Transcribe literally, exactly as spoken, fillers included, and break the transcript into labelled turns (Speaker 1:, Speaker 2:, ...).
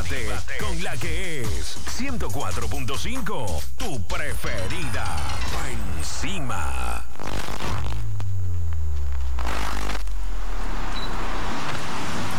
Speaker 1: Actívate con la que es ciento cuatro punto cinco, tu preferida. Pa' encima.